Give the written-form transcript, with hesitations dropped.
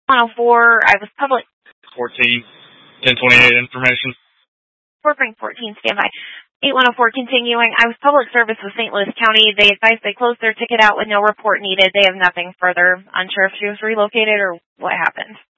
104, I was public. 14, 1028 information. 4.14, standby. 8104, continuing. I was public service with St. Louis County. They advised they closed their ticket out with no report needed. They have nothing further. Unsure if she was relocated or what happened.